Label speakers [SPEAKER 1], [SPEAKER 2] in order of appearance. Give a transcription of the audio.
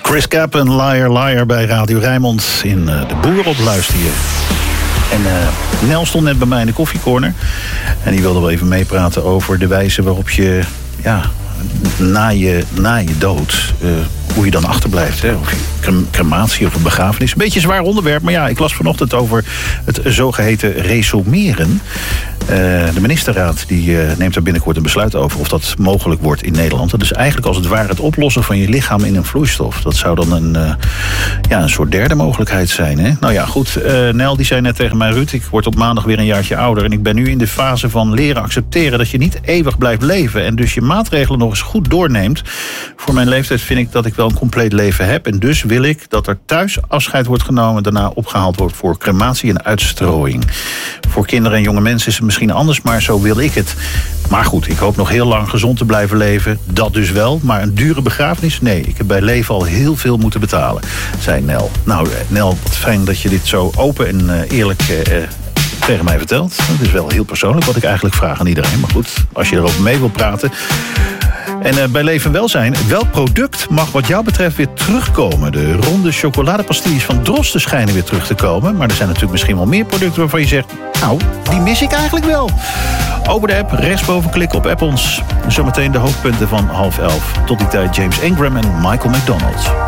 [SPEAKER 1] Chris Cap en Liar Liar bij Radio Rijnmond. In de Boer op luister je. En Nel stond net bij mij in de koffiecorner. En die wilde wel even meepraten over de wijze waarop je... ja, na je dood... hoe je dan achterblijft. Hè? Of crematie of een begrafenis. Een beetje een zwaar onderwerp. Maar ja, ik las vanochtend over het zogeheten resumeren. De ministerraad die neemt er binnenkort een besluit over... of dat mogelijk wordt in Nederland. Dat is eigenlijk als het ware het oplossen van je lichaam in een vloeistof. Dat zou dan een soort derde mogelijkheid zijn. Hè? Nou ja, goed. Nel die zei net tegen mij... Ruud, ik word op maandag weer een jaartje ouder... en ik ben nu in de fase van leren accepteren... dat je niet eeuwig blijft leven... en dus je maatregelen nog eens goed doorneemt. Voor mijn leeftijd vind ik dat ik wel een compleet leven heb... en dus wil ik dat er thuis afscheid wordt genomen... daarna opgehaald wordt voor crematie en uitstrooiing. Voor kinderen en jonge mensen is het misschien anders... maar zo wil ik het. Maar goed, ik hoop nog heel lang gezond te blijven leven. Dat dus wel, maar een dure begrafenis? Nee, ik heb bij leven al heel veel moeten betalen, zei Nel. Nou, Nel, wat fijn dat je dit zo open en eerlijk... tegen mij vertelt. Dat is wel heel persoonlijk wat ik eigenlijk vraag aan iedereen. Maar goed, als je erover mee wil praten... En bij Leven en Welzijn, welk product mag wat jou betreft weer terugkomen? De ronde chocoladepastilles van Drosten schijnen weer terug te komen. Maar er zijn natuurlijk misschien wel meer producten waarvan je zegt... nou, die mis ik eigenlijk wel. Open de app, rechtsboven klikken op App ons. Zometeen de hoofdpunten van 10:30. Tot die tijd James Ingram en Michael McDonald.